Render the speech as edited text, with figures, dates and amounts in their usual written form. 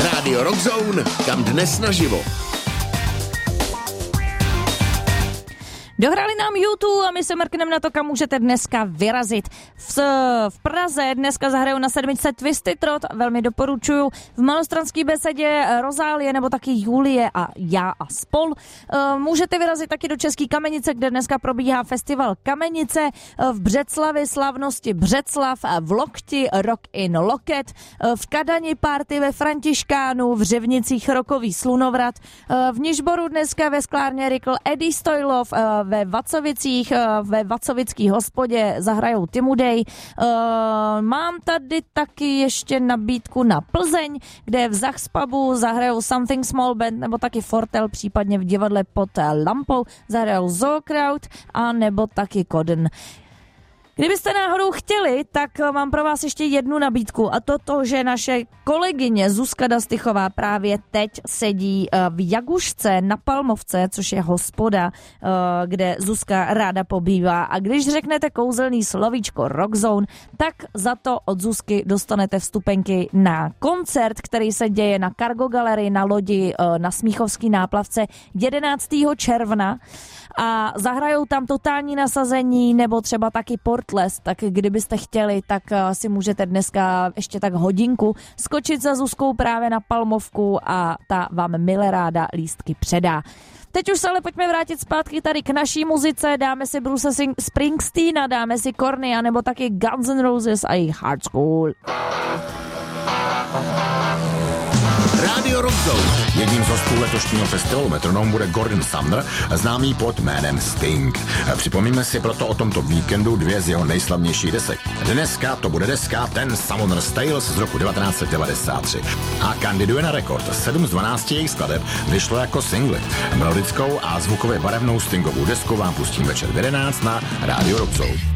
Rádio Rock Zone, kam dnes naživo. Dohráli nám YouTube a my se mrkneme na to, kam můžete dneska vyrazit. V Praze dneska zahrajou na 7. Twisted Trot, velmi doporučuju. V Malostranské besedě Rozálie nebo taky Julie a já a spol. Můžete vyrazit taky do České Kamenice, kde dneska probíhá festival Kamenice. V Břeclavi slavnosti Břeclav, v Lokti Rock in Loket, v Kadani party ve Františkánu, v Řevnicích rokový slunovrat. V Nižboru dneska ve sklárně Rikl Eddie Stojlov, ve Vacovicích, ve Vacovický hospodě zahrajou Timudej. Mám tady taky ještě nabídku na Plzeň, kde v Zachspubu zahrajou Something Small Band nebo taky Fortel, případně v divadle pod lampou zahrajou Zookraut a nebo taky Koden. Kdybyste náhodou chtěli, tak mám pro vás ještě jednu nabídku a to, že naše kolegyně Zuzka Dastychová právě teď sedí v Jagušce na Palmovce, což je hospoda, kde Zuzka ráda pobývá a když řeknete kouzelný slovíčko Rock Zone, tak za to od Zuzky dostanete vstupenky na koncert, který se děje na Cargo Gallery na lodi na Smíchovský náplavce 11. června. A zahrajou tam totální nasazení nebo třeba taky Portless, tak kdybyste chtěli, tak si můžete dneska ještě tak hodinku skočit za Zuzkou právě na Palmovku a ta vám milé ráda lístky předá. Teď už se ale pojďme vrátit zpátky tady k naší muzice, dáme si Bruce Springsteena, dáme si Korny a nebo taky Guns N' Roses a jejich Hard School. Rádio Rock Zone. Jedním z hostů letošního festivalu Metronome bude Gordon Sumner, známý pod jménem Sting. Připomíme si proto o tomto víkendu dvě z jeho nejslavnějších desek. Dneska to bude deska Ten Summoner's Tales z roku 1993 a kandiduje na rekord. 7 z 12 jejich skladeb vyšlo jako singly. Melodickou a zvukově barevnou Stingovou desku vám pustím večer v 11 na Rádio Rock Zone.